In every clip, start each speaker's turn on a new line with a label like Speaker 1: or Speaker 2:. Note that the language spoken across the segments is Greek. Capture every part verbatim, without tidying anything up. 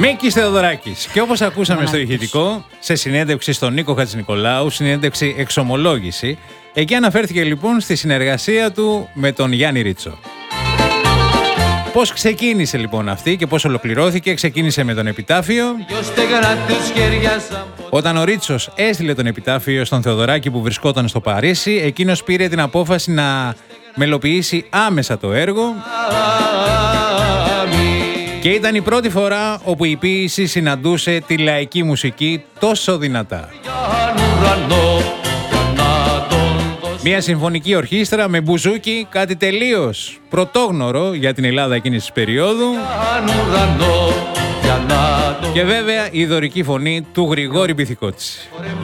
Speaker 1: Μίκης Θεοδωράκης. Και όπως ακούσαμε στο ηχητικό, σε συνέντευξη στον Νίκο Χατζηνικολάου, συνέντευξη εξομολόγηση, εκεί αναφέρθηκε λοιπόν στη συνεργασία του με τον Γιάννη Ρίτσο. Πώς ξεκίνησε λοιπόν αυτή και πώς ολοκληρώθηκε? Ξεκίνησε με τον Επιτάφιο. Όταν ο Ρίτσος έστειλε τον Επιτάφιο στον Θεοδωράκη που βρισκόταν στο Παρίσι, εκείνος πήρε την απόφαση να μελοποιήσει άμεσα το έργο. Και ήταν η πρώτη φορά όπου η ποίηση συναντούσε τη λαϊκή μουσική τόσο δυνατά. Μια συμφωνική ορχήστρα με μπουζούκι, κάτι τελείως πρωτόγνωρο για την Ελλάδα εκείνης της περίοδου. Και βέβαια η δωρική φωνή του Γρηγόρη Μπιθικότση.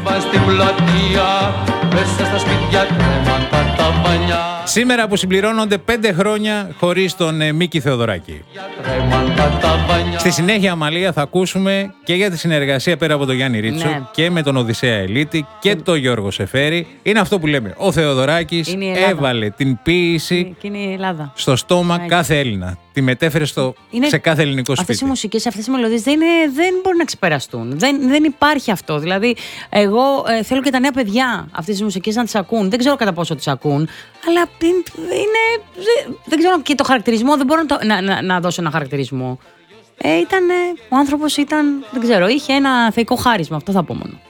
Speaker 1: Σήμερα που συμπληρώνονται πέντε χρόνια χωρίς τον ε, Μίκη Θεοδωράκη. Στη συνέχεια, Αμαλία, θα ακούσουμε και για τη συνεργασία πέρα από τον Γιάννη Ρίτσο, ναι, και με τον Οδυσσέα Ελίτη και τον Γιώργο Σεφέρη. Είναι αυτό που λέμε. Ο Θεοδωράκης έβαλε την ποίηση στο στόμα, ναι, κάθε Έλληνα. Τη μετέφερε στο, σε κάθε ελληνικό σπίτι.
Speaker 2: Αυτές οι μουσικές, αυτές οι μελωδίες δεν, δεν μπορούν να ξεπεραστούν. Δεν, δεν υπάρχει αυτό. Δηλαδή, εγώ ε, θέλω και τα νέα παιδιά αυτές τις μουσικές να τις ακούν. Δεν ξέρω κατά πόσο τις ακούν, αλλά είναι, δεν, δεν ξέρω και το χαρακτηρισμό. Δεν μπορώ να, να, να, να δώσω ένα χαρακτηρισμό. Ε, ήταν, ο άνθρωπος ήταν, δεν ξέρω, είχε ένα θεϊκό χάρισμα. Αυτό θα πω μόνο.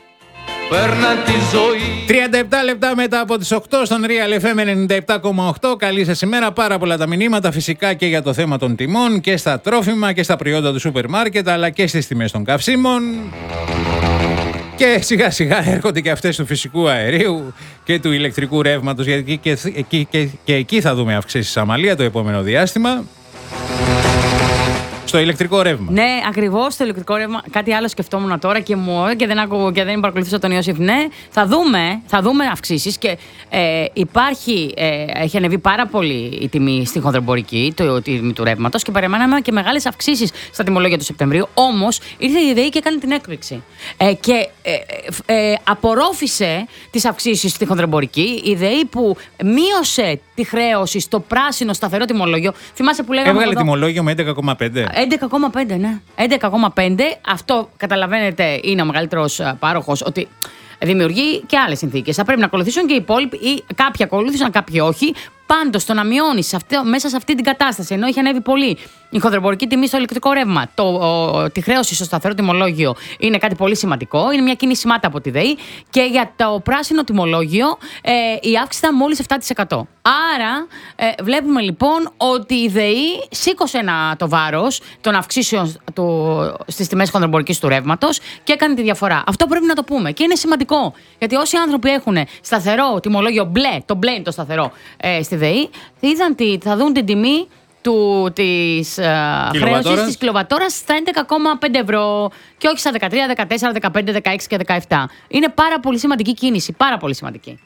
Speaker 1: τριάντα επτά λεπτά μετά από τις οκτώ στον Real εφ εμ ενενήντα επτά κόμμα οκτώ. Καλή σας ημέρα. Πάρα πολλά τα μηνύματα φυσικά και για το θέμα των τιμών και στα τρόφιμα και στα προϊόντα του σούπερ μάρκετ, αλλά και στις τιμές των καυσίμων. Και σιγά σιγά έρχονται και αυτές του φυσικού αερίου και του ηλεκτρικού ρεύματος, γιατί και, και, και, και, και εκεί θα δούμε αυξήσεις, Αμαλία, το επόμενο διάστημα. Στο ηλεκτρικό ρεύμα.
Speaker 2: Ναι, ακριβώς, στο ηλεκτρικό ρεύμα. Κάτι άλλο σκεφτόμουν τώρα και, μου, και δεν ακούω και δεν παρακολουθούσα τον Ιώσιφ. Ναι, θα δούμε, θα δούμε αυξήσεις και ε, υπάρχει, ε, έχει ανεβεί πάρα πολύ η τιμή στην χονδροεμπορική, το τιμή του ρεύματος, και περιμέναμε και μεγάλες αυξήσεις στα τιμολόγια του Σεπτεμβρίου. Όμως ήρθε η ΔΕΗ και έκανε την έκπληξη. Ε, και ε, ε, ε, απορρόφησε τις αυξήσεις στη χονδροεμπορική. Η ΔΕΗ που μείωσε τη χρέωση στο πράσινο σταθερό τιμολόγιο. Θυμάσαι που λέγαμε.
Speaker 1: Έβγαλε τιμολόγιο με έντεκα κόμμα πέντε.
Speaker 2: έντεκα κόμμα πέντε, ναι. έντεκα κόμμα πέντε. Αυτό, καταλαβαίνετε, είναι ο μεγαλύτερος πάροχος, ότι δημιουργεί και άλλες συνθήκες. Θα πρέπει να ακολουθήσουν και οι υπόλοιποι, ή κάποιοι ακολούθησαν, κάποιοι όχι. Πάντως, το να μειώνεις μέσα σε αυτή την κατάσταση, ενώ έχει ανέβει πολύ η χονδροεμπορική τιμή στο ηλεκτρικό ρεύμα, το, ο, τη χρέωση στο σταθερό τιμολόγιο, είναι κάτι πολύ σημαντικό. Είναι μια κίνηση μάτα από τη ΔΕΗ. Και για το πράσινο τιμολόγιο ε, η αύξηση ήταν μόλις επτά τοις εκατό. Άρα, ε, βλέπουμε λοιπόν ότι η ΔΕΗ σήκωσε ένα, το βάρος των αυξήσεων στις τιμές χονδροεμπορικής του ρεύματος και έκανε τη διαφορά. Αυτό πρέπει να το πούμε. Και είναι σημαντικό. Γιατί όσοι άνθρωποι έχουν σταθερό τιμολόγιο μπλε, το μπλε είναι το σταθερό ε, στη ΔΕΗ, είδαν τι, θα δουν την τιμή του, της uh, χρέωσης της κιλοβατόρας στα έντεκα κόμμα πέντε ευρώ και όχι στα δεκατρία, δεκατέσσερα, δεκαπέντε, δεκαέξι και δεκαεπτά. Είναι πάρα πολύ σημαντική κίνηση, πάρα πολύ σημαντική.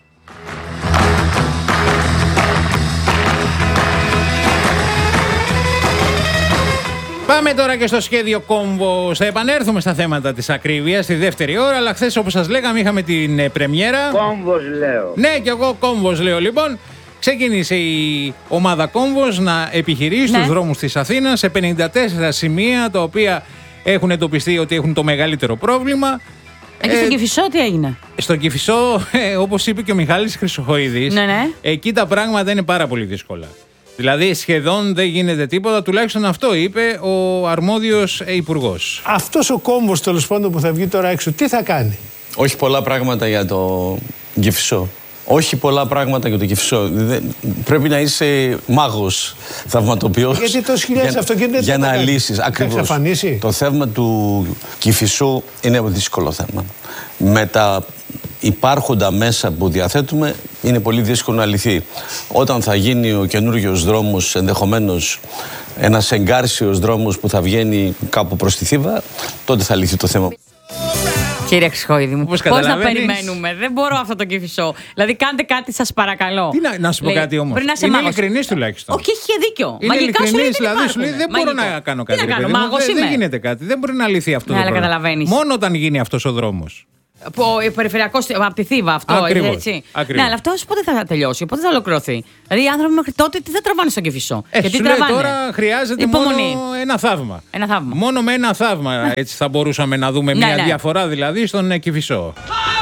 Speaker 1: Πάμε τώρα και στο σχέδιο κόμβος. Θα επανέλθουμε στα θέματα της ακρίβειας στη δεύτερη ώρα, αλλά χθες, όπως σας λέγαμε, είχαμε την ε, πρεμιέρα.
Speaker 3: Κόμβος λέω.
Speaker 1: Ναι, και εγώ κόμβος λέω. Λοιπόν, ξεκίνησε η ομάδα Κόμβος να επιχειρήσει, ναι, στους δρόμους της Αθήνας σε πενήντα τέσσερα σημεία, τα οποία έχουν εντοπιστεί ότι έχουν το μεγαλύτερο πρόβλημα.
Speaker 2: Εκεί ε, στον Κηφισό τι έγινε?
Speaker 1: Στον Κηφισό, ε, όπως είπε και ο Μιχάλης Χρυσοχοΐδης,
Speaker 2: ναι, ναι,
Speaker 1: εκεί τα πράγματα είναι πάρα πολύ δύσκολα. Δηλαδή σχεδόν δεν γίνεται τίποτα, τουλάχιστον αυτό είπε ο αρμόδιος υπουργός.
Speaker 4: Αυτός ο κόμβος, τέλος πάντων, που θα βγει τώρα έξω, τι θα κάνει?
Speaker 5: Όχι πολλά πράγματα για το Κηφισό. Όχι πολλά πράγματα για το Κηφισό. Πρέπει να είσαι μάγος, θαυματοποιός.
Speaker 4: Γιατί τόσες χιλιάδες αυτοκίνητα
Speaker 5: για να λύσεις. Ακριβώς. Το θέμα του Κηφισού είναι ένα δύσκολο θέμα. Με τα υπάρχοντα μέσα που διαθέτουμε είναι πολύ δύσκολο να λυθεί. Όταν θα γίνει ο καινούριος δρόμος, ενδεχομένως ένας εγκάρσιος δρόμος που θα βγαίνει κάπου προς τη Θήβα, τότε θα λυθεί το θέμα.
Speaker 2: Κύριε Χρυσοχοΐδη μου, πώς να περιμένουμε? Δεν μπορώ αυτό το Κηφισό. Δηλαδή, κάντε κάτι, σας παρακαλώ.
Speaker 1: Τι να, να σου πω λέει, κάτι όμως. Είναι ειλικρινής τουλάχιστον.
Speaker 2: Όχι, είχε δίκιο.
Speaker 1: Είναι ειλικρινής, δηλαδή σου λέει δεν μπορώ να κάνω κάτι.
Speaker 2: Τι να κάνω, μάγος είμαι.
Speaker 1: Δεν γίνεται κάτι. Δεν μπορεί να λυθεί αυτό
Speaker 2: ναι,
Speaker 1: το πρόβλημα.
Speaker 2: Καταλαβαίνεις.
Speaker 1: Μόνο όταν γίνει αυτός ο δρόμος.
Speaker 2: Περιφερειακό από τη Θήβα αυτό.
Speaker 1: Ακριβώς,
Speaker 2: έτσι.
Speaker 1: ακριβώς.
Speaker 2: Ναι, αλλά αυτό πότε θα τελειώσει, πότε θα ολοκληρωθεί. Δηλαδή οι άνθρωποι μέχρι τότε τι θα τραβάνε στον Κηφισό.
Speaker 1: Ε,
Speaker 2: γιατί
Speaker 1: σου λέει
Speaker 2: τραβάνε.
Speaker 1: τώρα χρειάζεται
Speaker 2: Υπομονή.
Speaker 1: μόνο ένα θαύμα.
Speaker 2: Ένα θαύμα.
Speaker 1: Μόνο με ένα θαύμα έτσι θα μπορούσαμε να δούμε
Speaker 2: Ναι,
Speaker 1: μια
Speaker 2: ναι.
Speaker 1: διαφορά δηλαδή στον Κηφισό.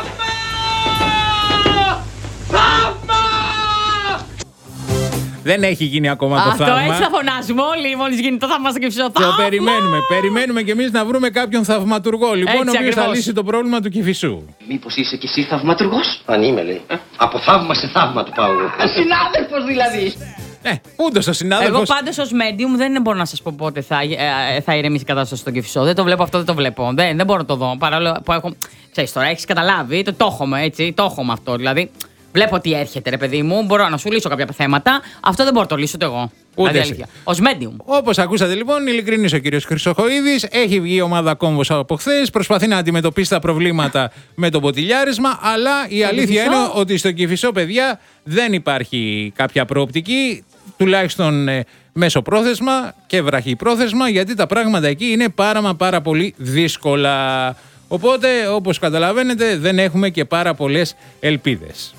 Speaker 1: Δεν έχει γίνει ακόμα το
Speaker 2: Αυτό
Speaker 1: θαύμα.
Speaker 2: έτσι θα φωνάζουμε όλοι μόλις γίνει το θαύμα στο Κηφισό.
Speaker 1: Το περιμένουμε. Περιμένουμε κι εμείς να βρούμε κάποιον θαυματουργό. Λοιπόν,
Speaker 2: Έτσι
Speaker 1: ο οποίος θα
Speaker 2: ακριβώς.
Speaker 1: λύσει το πρόβλημα του Κηφισού.
Speaker 3: Μήπως είσαι κι εσύ θαυματουργός?
Speaker 6: Αν είμαι, λέει. Από θαύμα σε θαύμα του πάω.
Speaker 3: Συνάδελφος δηλαδή.
Speaker 1: Ε, ούτως ο συνάδελφος.
Speaker 2: Εγώ πάντως ως medium δεν μπορώ να σας πω πότε θα, ε, θα ηρεμήσει η κατάσταση στον Κηφισό. Δεν το βλέπω αυτό, δεν το βλέπω. Δεν, δεν μπορώ να το δω. Παρόλο που έχω. Ξέρεις τώρα, έχεις καταλάβει, το, το έχουμε έτσι, το έχουμε αυτό. Δηλαδή, βλέπω τι έρχεται, ρε παιδί μου. Μπορώ να σου λύσω κάποια θέματα. Αυτό δεν μπορώ να το λύσω ούτε εγώ.
Speaker 1: Ούτε
Speaker 2: δηλαδή,
Speaker 1: εσύ.
Speaker 2: αλήθεια. Ως medium.
Speaker 1: Όπως ακούσατε λοιπόν, ειλικρινής ο κύριος Χρυσοχοΐδης. Έχει βγει η ομάδα Κόμβος από χθες. Προσπαθεί να αντιμετωπίσει τα προβλήματα με το ποτηλιάρισμα. Αλλά η αλήθεια
Speaker 2: Κηφισό.
Speaker 1: είναι ότι στο Κηφισό, παιδιά, δεν υπάρχει κάποια προοπτική. Τουλάχιστον ε, μέσο πρόθεσμα και βραχυπρόθεσμα. Γιατί τα πράγματα εκεί είναι πάρα μα πάρα πολύ δύσκολα. Οπότε, όπως καταλαβαίνετε, δεν έχουμε και πάρα πολλές ελπίδες.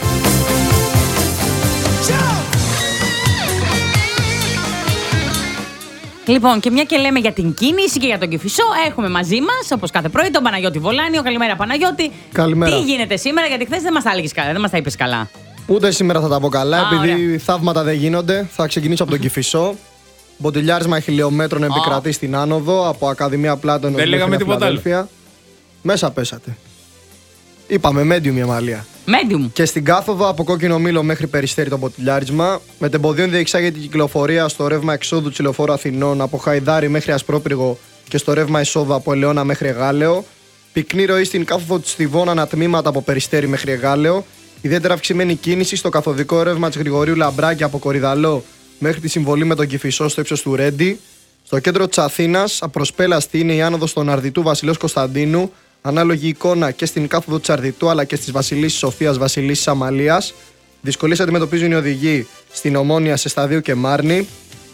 Speaker 2: Λοιπόν, και μια και λέμε για την κίνηση και για τον Κηφισό, έχουμε μαζί μας, όπως κάθε πρωί, τον Παναγιώτη Βολάνιο. Καλημέρα, Παναγιώτη.
Speaker 7: Καλημέρα.
Speaker 2: Τι γίνεται σήμερα, γιατί χθες δεν μας τα έλεγες καλά, δεν μας τα είπες καλά.
Speaker 7: Ούτε σήμερα θα τα πω καλά,
Speaker 2: Α,
Speaker 7: επειδή
Speaker 2: ωραία.
Speaker 7: θαύματα δεν γίνονται. Θα ξεκινήσω από τον Κηφισό. Μποτιλιάρισμα χιλιόμετρων επικρατεί στην άνοδο από Ακαδημία Πλάτωνος.
Speaker 1: Δεν λέγαμε τίποτα άλλο.
Speaker 7: Μέσα πέσατε. Είπαμε medium η αμαλία.
Speaker 2: Medium.
Speaker 7: Και στην κάθοδο από Κόκκινο Μήλο μέχρι Περιστέρι το μποτιλιάρισμα. Με τεμποδίων διεξάγεται η κυκλοφορία στο ρεύμα εξόδου της Λεωφόρου Αθηνών από Χαϊδάρι μέχρι Ασπρόπυργο και στο ρεύμα εισόδου από Ελαιώνα μέχρι Εγάλεο. Πυκνή ροή στην κάθοδο της Θηβών ανατμήματα από Περιστέρι μέχρι Εγάλεο. Ιδιαίτερα αυξημένη κίνηση στο καθοδικό ρεύμα της Γρηγορίου Λαμπράκη από Κορυδαλό μέχρι τη συμβολή με τον Κηφισό στο ύψος του Ρέντι. Στο κέντρο της Αθήνας, απροσπέλαστη είναι η άνοδος των Αρδιτού Βασιλέως Κωνσταντίνου. Ανάλογη εικόνα και στην κάθοδο της Αρδιτού αλλά και στις Βασιλίσσης Σοφίας Βασιλίσσης Αμαλίας. Δυσκολίες αντιμετωπίζουν οι οδηγοί στην Ομόνια, σε Σταδίου και Μάρνη.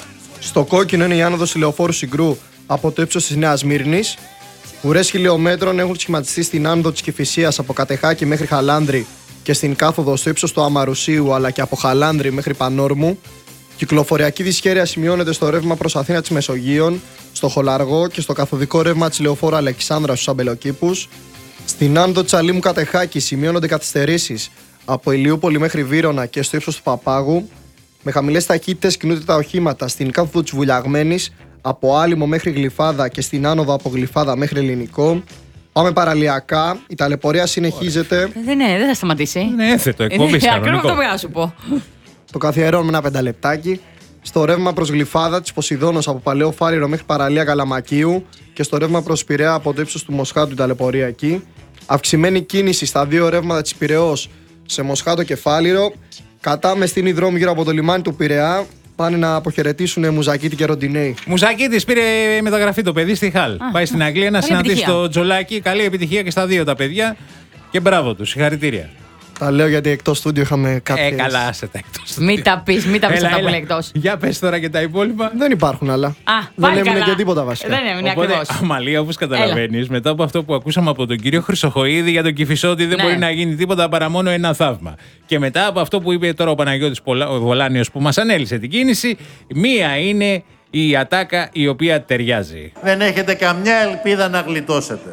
Speaker 7: Στο κόκκινο είναι η άνοδος ηλεοφόρου Συγκρού από το ύψος της Νέας Μύρνης. Ουρές χιλιόμετρων έχουν σχηματιστεί στην άνοδο της Κηφισίας από Κατεχάκη μέχρι Χαλάνδρη και στην κάθοδο στο ύψος του Αμαρουσίου αλλά και από Χαλάνδρη μέχρι Πανόρμου. Κυκλοφοριακή δυσχέρεια σημειώνεται στο ρεύμα προς Αθήνα της Μεσογείων, στο Χολαργό και στο καθοδικό ρεύμα της Λεωφόρου Αλεξάνδρα στους Αμπελοκήπους. Στην άνοδο της Αλήμου Κατεχάκη σημειώνονται καθυστερήσεις από Ηλιούπολη μέχρι Βύρωνα και στο ύψος του Παπάγου. Με χαμηλές ταχύτητες κινούνται τα οχήματα στην κάθοδο της Βουλιαγμένης, από Άλυμο μέχρι Γλυφάδα και στην άνοδο από Γλυφάδα μέχρι Ελληνικό. Πάμε παραλιακά, η ταλαιπωρία συνεχίζεται.
Speaker 2: Δεν, είναι, δεν θα σταματήσει.
Speaker 1: Είναι έθετο, εκπομπή
Speaker 2: Ακριβώς
Speaker 1: κανονικό.
Speaker 2: αυτό που σου πω.
Speaker 7: Το καθιερώνουμε ένα πενταλεπτάκι. Στο ρεύμα προς Γλυφάδα της Ποσειδώνος από Παλαιό Φάριρο μέχρι παραλία Καλαμακίου και στο ρεύμα προς Πειραιά από το ύψος του Μοσχάτου η ταλαιπωρία εκεί. Αυξημένη κίνηση στα δύο ρεύματα της Πειραιώς σε Μοσχάτο και Φάληρο. Κατά με στείνει δρόμο γύρω από το λιμάνι του Πειραιά. Πάνε να αποχαιρετήσουν Μουζακίτη και Ροντινέη.
Speaker 1: Μουζακίτης πήρε μεταγραφή το παιδί στη Χαλ. Πάει στην Αγγλία να
Speaker 2: καλή
Speaker 1: συναντήσει
Speaker 2: επιτυχία.
Speaker 1: το Τζολάκι. Καλή επιτυχία και στα δύο τα παιδιά. Και μπράβο του, συγχαρητήρια.
Speaker 7: Τα λέω γιατί εκτός στούντιο είχαμε κάποιες...
Speaker 1: Ε, καλά, άσε τα εκτός.
Speaker 2: Μην τα πεις, μην τα πεις
Speaker 1: Έλα,
Speaker 2: αυτά που
Speaker 1: έλα.
Speaker 2: λέει εκτός.
Speaker 1: Για πες τώρα και τα υπόλοιπα.
Speaker 7: Δεν υπάρχουν άλλα.
Speaker 2: Α,
Speaker 7: Δεν
Speaker 2: πάλι
Speaker 7: έμεινε
Speaker 2: καλά.
Speaker 7: και τίποτα βασικά.
Speaker 2: Δεν έμεινε
Speaker 1: Οπότε,
Speaker 2: ακριβώς.
Speaker 1: Αμαλία, όπως καταλαβαίνεις, μετά από αυτό που ακούσαμε από τον κύριο Χρυσοχοΐδη για τον Κηφισό, ότι δεν
Speaker 2: Ναι.
Speaker 1: μπορεί να γίνει τίποτα παρά μόνο ένα θαύμα. Και μετά από αυτό που είπε τώρα ο Παναγιώτης Πολα- ο Βολάνιος που μας ανέλησε την κίνηση, μία είναι η ατάκα η οποία ταιριάζει.
Speaker 8: Δεν έχετε καμιά ελπίδα να γλιτώσετε.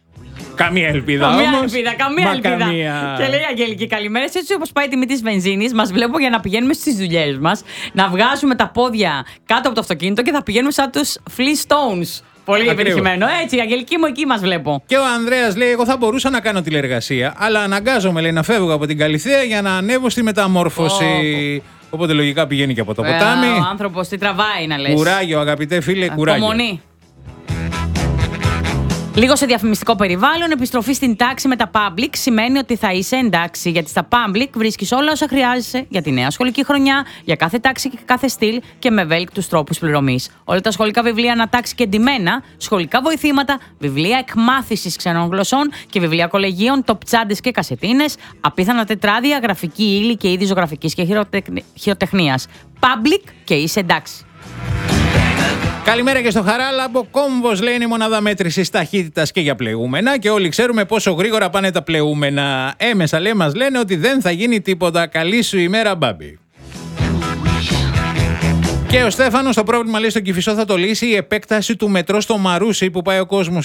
Speaker 1: Καμία ελπίδα
Speaker 2: Καμία
Speaker 1: όμως.
Speaker 2: ελπίδα, καμία
Speaker 1: Μα
Speaker 2: ελπίδα.
Speaker 1: καμία.
Speaker 2: Και λέει η Αγγελική, καλημέρα. Έτσι όπως πάει η τιμή της βενζίνης, μας βλέπω για να πηγαίνουμε στις δουλειές μας, να βγάζουμε τα πόδια κάτω από το αυτοκίνητο και θα πηγαίνουμε σαν τους Flintstones. Πολύ
Speaker 1: Ακριβώς.
Speaker 2: επιτυχημένο. Έτσι, η Αγγελική μου εκεί μας βλέπω.
Speaker 1: Και ο Ανδρέας λέει: Εγώ θα μπορούσα να κάνω τηλεργασία, αλλά αναγκάζομαι λέει, να φεύγω από την Καλυθέα για να ανέβω στη μεταμόρφωση. Οπότε λογικά πηγαίνει και από το ποτάμι.
Speaker 2: Ε, ο άνθρωπος τι τραβάει να λες.
Speaker 1: Κουράγιο, αγαπητέ φίλε, κουράγιο.
Speaker 2: Απομονή. Λίγο σε διαφημιστικό περιβάλλον, επιστροφή στην τάξη με τα public σημαίνει ότι θα είσαι εντάξει. Γιατί στα public βρίσκεις όλα όσα χρειάζεσαι για τη νέα σχολική χρονιά, για κάθε τάξη και κάθε στυλ και με ευέλικτους τρόπους πληρωμής. Όλα τα σχολικά βιβλία ανατάξει και εντυμένα, σχολικά βοηθήματα, βιβλία εκμάθησης ξένων γλωσσών και βιβλία κολεγίων, τοπτσάντες και κασετίνες, απίθανα τετράδια, γραφική ύλη και είδη ζωγραφικής και χειροτεχνίας. Public και είσαι εντάξει.
Speaker 1: Καλημέρα και στο Χαράλαμπο. Κόμβος λέει είναι η μονάδα μέτρησης ταχύτητας και για πλεούμενα και όλοι ξέρουμε πόσο γρήγορα πάνε τα πλεούμενα. Έμεσα λέει μας λένε ότι δεν θα γίνει τίποτα. Καλή σου ημέρα, Μπάμπη. Και ο Στέφανος το πρόβλημα λέει στον Κηφισό θα το λύσει η επέκταση του μετρό στο Μαρούσι που πάει ο κόσμος